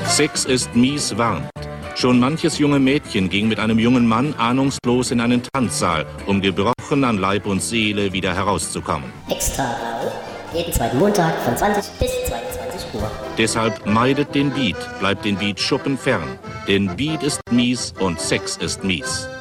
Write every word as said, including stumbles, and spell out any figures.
Sex ist mies warnt. Schon manches junge Mädchen ging mit einem jungen Mann ahnungslos in einen Tanzsaal, um gebrochen an Leib und Seele wieder herauszukommen. Extra Blau, jeden zweiten Montag von zwanzig bis zweiundzwanzig Uhr. Deshalb meidet den Beat, bleibt den Beat-Schuppen fern. Denn Beat ist mies und Sex ist mies.